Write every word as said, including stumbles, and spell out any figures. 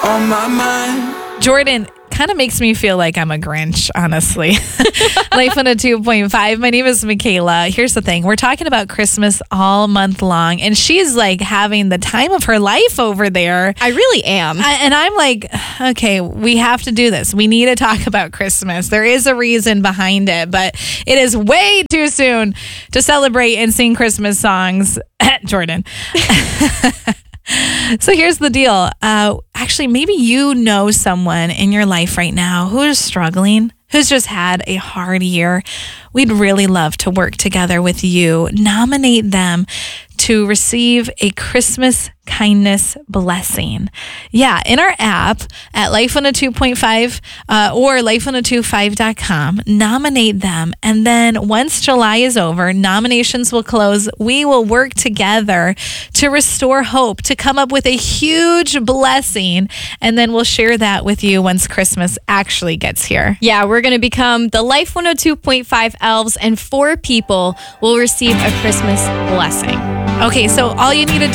on my mind. Jordan kind of makes me feel like I'm a Grinch, honestly. Life on a two point five. My name is Michaela. Here's the thing. We're talking about Christmas all month long, and she's like having the time of her life over there. I really am. I, and I'm like, okay, we have to do this. We need to talk about Christmas. There is a reason behind it, but it is way too soon to celebrate and sing Christmas songs. Jordan. So here's the deal. Uh, actually, maybe you know someone in your life right now who is struggling, who's just had a hard year. We'd really love to work together with you. Nominate them to receive a Christmas kindness blessing. Yeah, in our app at Life on a two point five uh, or life on a two point five dot com, nominate them. And then once July is over, nominations will close. We will work together to restore hope, to come up with a huge blessing. And then we'll share that with you once Christmas actually gets here. Yeah, we're going to become the Life one oh two point five elves, and four people will receive a Christmas blessing. Okay, so all you need to do